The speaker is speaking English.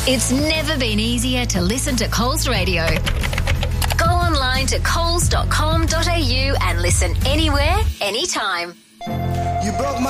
It's never been easier to listen to Coles Radio. Go online to coles.com.au and listen anywhere, anytime. You broke my